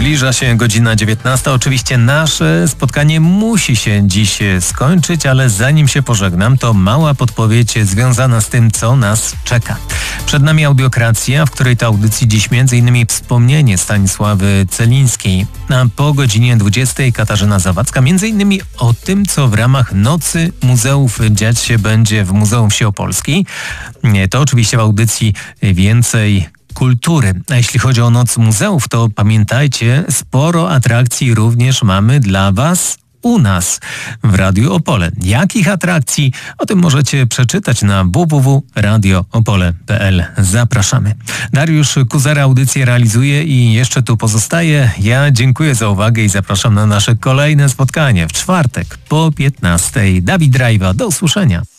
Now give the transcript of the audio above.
Zbliża się godzina 19. Oczywiście nasze spotkanie musi się dziś skończyć, ale zanim się pożegnam, to mała podpowiedź związana z tym, co nas czeka. Przed nami audiokracja, w której to audycji dziś m.in. wspomnienie Stanisławy Celińskiej. A po godzinie 20 Katarzyna Zawadzka, m.in. o tym, co w ramach Nocy Muzeów dziać się będzie w Muzeum Wsi Opolskiej. To oczywiście w audycji więcej kultury. A jeśli chodzi o Noc Muzeów, to pamiętajcie, sporo atrakcji również mamy dla Was u nas w Radiu Opole. Jakich atrakcji? O tym możecie przeczytać na www.radioopole.pl. Zapraszamy. Dariusz Kuzera audycję realizuje i jeszcze tu pozostaje. Ja dziękuję za uwagę i zapraszam na nasze kolejne spotkanie w czwartek po 15:00. Dawid Rajwa. Do usłyszenia.